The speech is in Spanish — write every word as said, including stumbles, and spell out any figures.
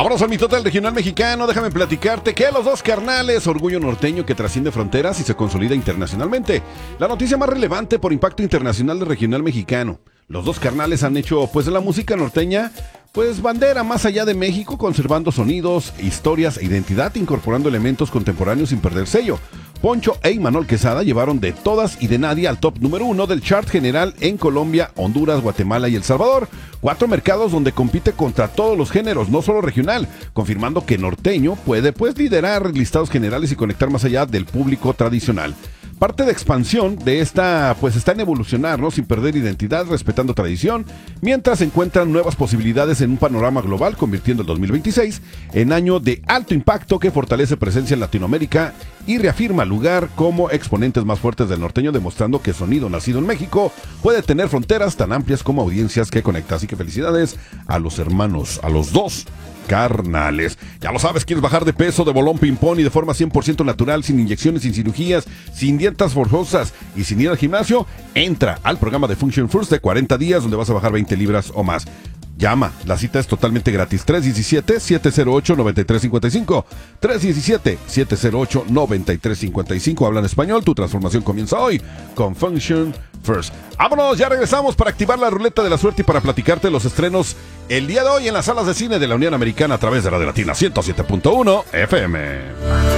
Vámonos al mitote del regional mexicano. Déjame platicarte que los dos carnales, orgullo norteño que trasciende fronteras y se consolida internacionalmente. La noticia más relevante por impacto internacional del regional mexicano. Los dos carnales han hecho pues de la música norteña pues bandera más allá de México, conservando sonidos, historias e identidad, incorporando elementos contemporáneos sin perder sello. Poncho e Imanol Quesada llevaron de todas y de nadie al top número uno del chart general en Colombia, Honduras, Guatemala y El Salvador. Cuatro mercados donde compite contra todos los géneros, no solo regional, confirmando que norteño puede pues liderar listados generales y conectar más allá del público tradicional. Parte de expansión de esta, pues está en evolucionar, ¿no? Sin perder identidad, respetando tradición, mientras encuentran nuevas posibilidades en un panorama global, convirtiendo el dos mil veintiséis en año de alto impacto que fortalece presencia en Latinoamérica y reafirma lugar como exponentes más fuertes del norteño, demostrando que sonido nacido en México puede tener fronteras tan amplias como audiencias que conecta. Así que felicidades a los hermanos, a los dos carnales. Ya lo sabes, quieres bajar de peso de bolón ping-pong y de forma cien por ciento natural, sin inyecciones, sin cirugías, sin dietas forzosas y sin ir al gimnasio, entra al programa de Function First de cuarenta días donde vas a bajar veinte libras o más. Llama, la cita es totalmente gratis. tres uno siete, siete cero ocho, nueve tres cinco cinco. tres uno siete, siete cero ocho, nueve tres cinco cinco. Habla en español, tu transformación comienza hoy con Function First. Vámonos, ya regresamos para activar la ruleta de la suerte y para platicarte los estrenos el día de hoy en las salas de cine de la Unión Americana a través de Radio Latina ciento siete punto uno F M.